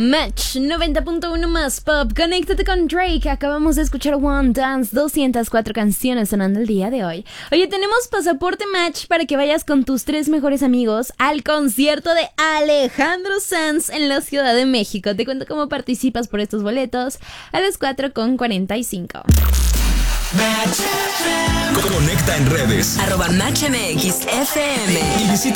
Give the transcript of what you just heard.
Match 90.1 más pop. Conéctate con Drake. Acabamos de escuchar One Dance, 204 canciones sonando el día de hoy. Oye, tenemos pasaporte Match para que vayas con tus 3 mejores amigos al concierto de Alejandro Sanz en la Ciudad de México. Te cuento cómo participas por estos boletos a las 4:45. Conecta en redes @MatchMXFM y visita